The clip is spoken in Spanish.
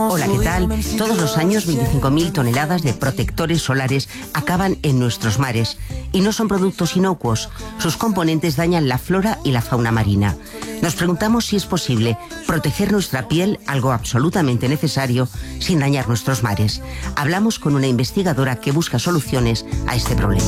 Hola, ¿qué tal? Todos los años 25.000 toneladas de protectores solares acaban en nuestros mares. Y no son productos inocuos. Sus componentes dañan la flora y la fauna marina. Nos preguntamos si es posible proteger nuestra piel, algo absolutamente necesario, sin dañar nuestros mares. Hablamos con una investigadora que busca soluciones a este problema.